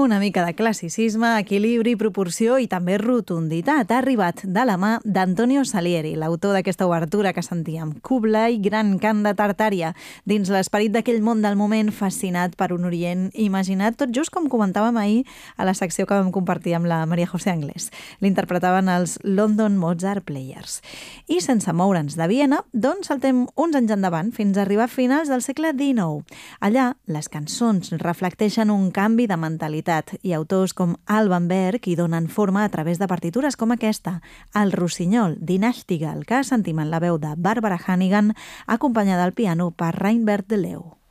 Una mica de classicisme, equilibri, proporció i també rotunditat ha arribat de la mà d'Antonio Salieri, l'autor d'aquesta obertura que sentíem, Kublai, gran cant de Tartària, dins l'esperit d'aquell món del moment fascinat per un Orient imaginat, tot just com comentàvem ahir a la secció que vam compartir amb la Maria José Anglés. L'interpretaven els London Mozart Players. I sense moure'ns de Viena, doncs saltem uns anys endavant fins a arribar a finals del segle XIX. Allà, les cançons reflecteixen un canvi de mentalitat i autors com Alban Berg hi donen forma a través de partitures com aquesta, el Rossinyol Die Nachtigall, que sentim en la veu de Barbara Hannigan, acompanyada al piano per Reinbert de Leeuw.